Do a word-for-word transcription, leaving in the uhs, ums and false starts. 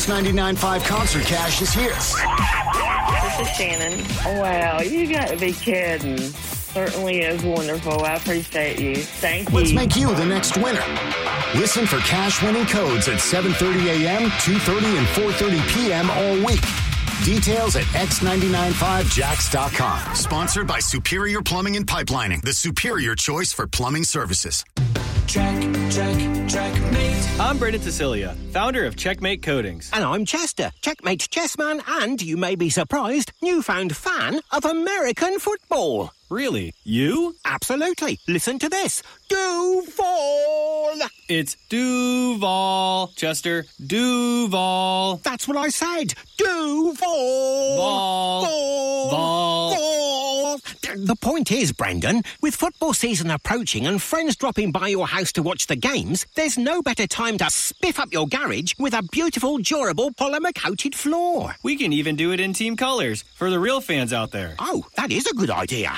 X ninety-nine point five Concert Cash is here. This is Shannon. Wow, you got to be kidding. Certainly is wonderful. I appreciate you. Thank you. Let's make you the next winner. Listen for cash winning codes at seven thirty a.m., two thirty, and four thirty p.m. all week. Details at x nine nine five jacks dot com. Sponsored by Superior Plumbing and Pipelining, the superior choice for plumbing services. Check, check, checkmate. I'm Brendan Cecilia, founder of Checkmate Coatings. And I'm Chester, Checkmate chessman and, you may be surprised, newfound fan of American football. Really? You? Absolutely. Listen to this. Duval. It's Duval, Chester. Duval. That's what I said. Duval. Vol. Vol. Vol. Vol. The point is, Brendan, with football season approaching and friends dropping by your house to watch the games, there's no better time to spiff up your garage with a beautiful, durable, polymer-coated floor. We can even do it in team colors for the real fans out there. Oh, that is a good idea.